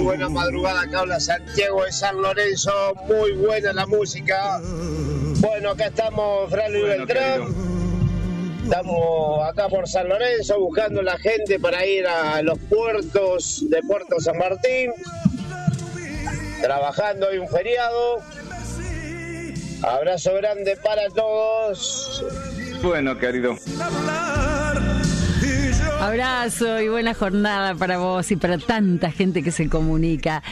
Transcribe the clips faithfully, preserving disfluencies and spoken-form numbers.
buena madrugada, acá habla Santiago de San Lorenzo, muy buena la música. Bueno, acá estamos, Fran Luis bueno, Beltrán, querido. Estamos acá por San Lorenzo buscando la gente para ir a los puertos de Puerto San Martín, trabajando hoy un feriado. Abrazo grande para todos. Bueno, querido. Abrazo y buena jornada para vos y para tanta gente que se comunica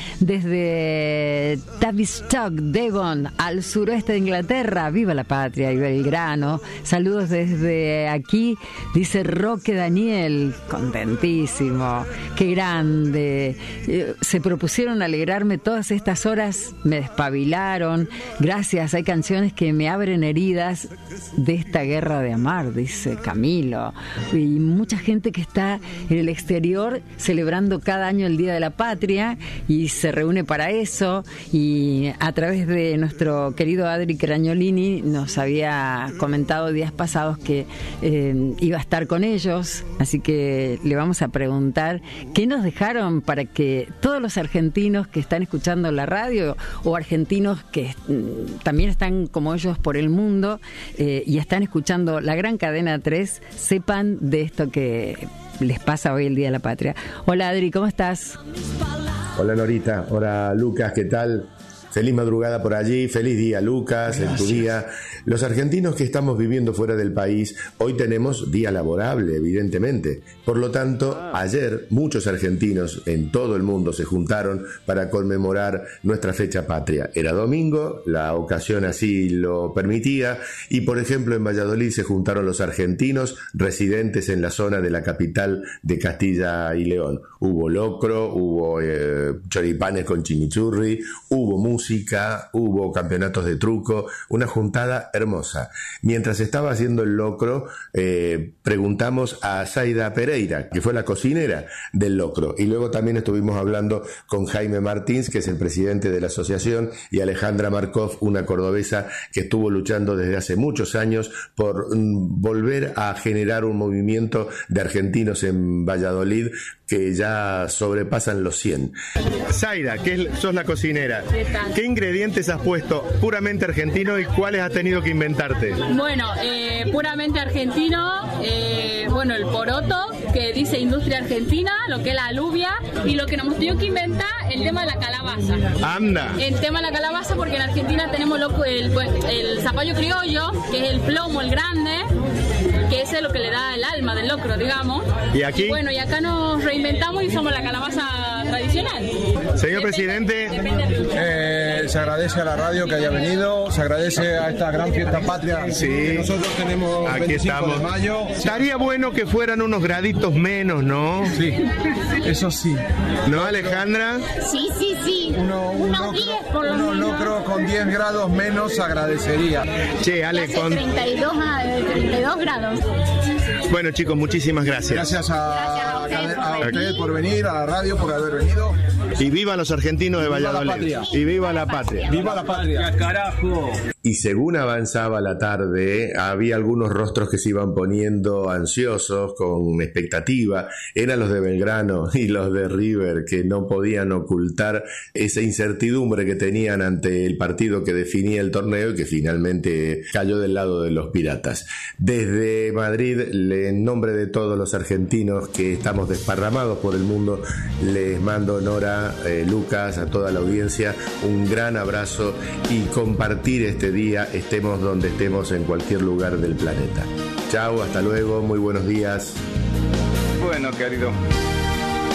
desde Tavistock, Devon, al suroeste de Inglaterra. Viva la patria y Belgrano. Saludos desde aquí, dice Roque Daniel, contentísimo. Qué grande. Se propusieron alegrarme todas estas horas, me despabilaron. Gracias, hay canciones que me abren heridas de esta guerra de amar, dice Camilo. Y mucha gente que está en el exterior celebrando cada año el Día de la Patria y se reúne para eso, y a través de nuestro querido Adri Cragnolini nos había comentado días pasados que eh, iba a estar con ellos, así que le vamos a preguntar qué nos dejaron para que todos los argentinos que están escuchando la radio o argentinos que mm, también están como ellos por el mundo eh, y están escuchando la gran cadena tres sepan de esto que les pasa hoy el Día de la Patria. Hola Adri, ¿cómo estás? Hola Norita, hola Lucas, ¿qué tal? Feliz madrugada por allí, feliz día Lucas, gracias. En tu día. Los argentinos que estamos viviendo fuera del país, hoy tenemos día laborable, evidentemente. Por lo tanto, ayer muchos argentinos en todo el mundo se juntaron para conmemorar nuestra fecha patria. Era domingo, la ocasión así lo permitía, y por ejemplo en Valladolid se juntaron los argentinos residentes en la zona de la capital de Castilla y León. Hubo locro, hubo eh, choripanes con chimichurri, hubo música, música, hubo campeonatos de truco, una juntada hermosa. Mientras estaba haciendo el locro, eh, preguntamos a Zaida Pereira, que fue la cocinera del locro, y luego también estuvimos hablando con Jaime Martins, que es el presidente de la asociación, y Alejandra Markov, una cordobesa que estuvo luchando desde hace muchos años por mm, volver a generar un movimiento de argentinos en Valladolid que ya sobrepasan los cien. Zaida, que sos la cocinera, ¿qué tal? ¿Qué ingredientes has puesto puramente argentino y cuáles has tenido que inventarte? Bueno, eh, puramente argentino, eh, bueno, el poroto, que dice industria argentina, lo que es la alubia, y lo que nos hemos tenido que inventar, el tema de la calabaza. ¡Anda! El tema de la calabaza, porque en Argentina tenemos loco el, el zapallo criollo, que es el plomo, el grande, que ese es lo que le da el alma del locro, digamos. ¿Y aquí? Y bueno, y acá nos reinventamos y somos la calabaza tradicional. Señor depende, presidente, depende eh, se agradece a la radio que haya venido, se agradece a esta gran fiesta patria sí, que nosotros tenemos aquí veinticinco estamos. De mayo. Estaría bueno que fueran unos graditos menos, ¿no? Sí, eso sí. ¿No, Alejandra? Sí, sí, sí. Uno, un unos locro, diez por lo unos menos. locro con diez grados menos se agradecería. Che, Ale, hace con... treinta y dos, a, treinta y dos grados. Bueno, chicos, muchísimas gracias. Gracias a, Gracias a a, a usted usted por venir, a la radio por haber venido. Y viva los argentinos de Valladolid. Y viva la patria. ¡Viva la patria! ¡Carajo! Y según avanzaba la tarde, había algunos rostros que se iban poniendo ansiosos, con expectativa. Eran los de Belgrano y los de River, que no podían ocultar esa incertidumbre que tenían ante el partido que definía el torneo y que finalmente cayó del lado de los piratas. Desde Madrid, en nombre de todos los argentinos que estamos desparramados por el mundo, les mando, Nora, eh, Lucas, a toda la audiencia, un gran abrazo y compartir este día, estemos donde estemos en cualquier lugar del planeta. Chao, hasta luego, muy buenos días. Bueno, querido.